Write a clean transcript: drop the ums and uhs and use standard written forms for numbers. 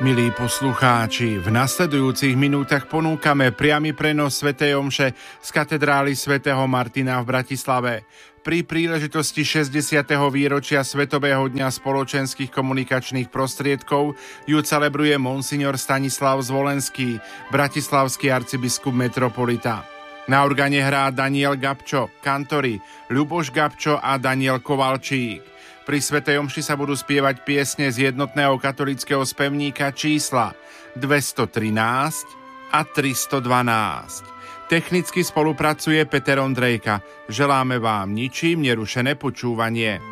Milí poslucháči, v nasledujúcich minútach ponúkame priamy prenos svätej omše z katedrály svätého Martina v Bratislave. Pri príležitosti 60. výročia Svetového dňa spoločenských komunikačných prostriedkov ju celebruje monsignor Stanislav Zvolenský, bratislavský arcibiskup metropolita. Na organe hrá Daniel Gabčo, kantori Ľuboš Gabčo a Daniel Kovalčík. Pri svätej omši sa budú spievať piesne z jednotného katolického spevníka čísla 213 a 312. Technicky spolupracuje Peter Ondrejka. Želáme vám ničím nerušené počúvanie.